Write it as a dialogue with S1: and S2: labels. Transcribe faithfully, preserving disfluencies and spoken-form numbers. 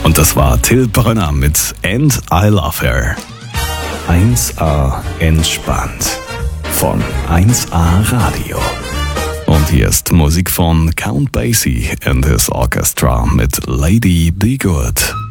S1: Und das war Till Brönner mit And I Love Her. eins A entspannt von eins A Radio. Und hier ist Musik von Count Basie and his Orchestra mit Lady Be Good.